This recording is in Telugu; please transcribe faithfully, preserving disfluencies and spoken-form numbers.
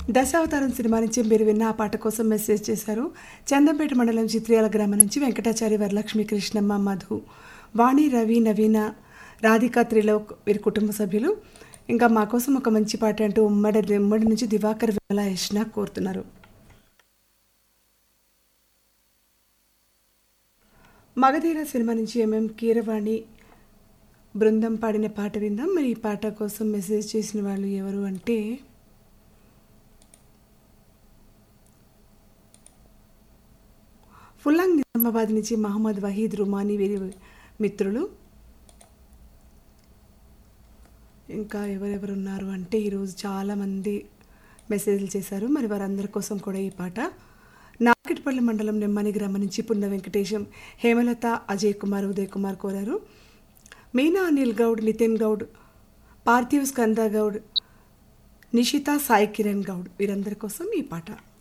దశావతారం సినిమా నుంచి మీరు విన్న ఆ పాట కోసం మెసేజ్ చేశారు. చందంపేట మండలం చిత్రియాల గ్రామం నుంచి వెంకటాచారి, వరలక్ష్మి, కృష్ణమ్మ, మధు, వాణి, రవి, నవీన, రాధిక, త్రిలోక్ వీరి కుటుంబ సభ్యులు. ఇంకా మా కోసం ఒక మంచి పాట అంటూ ఉమ్మడి ఉమ్మడి నుంచి దివాకర్, విమల, యష్ణ కోరుతున్నారు. మగధీర సినిమా నుంచి ఎంఎం కీరవాణి బృందం పాడిన పాట విందాం. మరి ఈ పాట కోసం మెసేజ్ చేసిన వాళ్ళు ఎవరు అంటే ఫుల్లాంగ్ నిజామాబాద్ నుంచి మహమ్మద్ వహీద్, రుమానీ వీరి మిత్రులు. ఇంకా ఎవరెవరు ఉన్నారు అంటే ఈరోజు చాలామంది మెసేజ్లు చేశారు. మరి వారందరి కోసం కూడా ఈ పాట. నార్కెట్పల్లి మండలం నెమ్మని గ్రామం నుంచి పున్న వెంకటేశం, హేమలత, అజయ్ కుమార్, ఉదయ్ కుమార్ కోరారు. మీనా, అనిల్ గౌడ్, నితిన్ గౌడ్, పార్థివ్, స్కంద గౌడ్, నిషిత, సాయి కిరణ్ గౌడ్ వీరందరి కోసం ఈ పాట.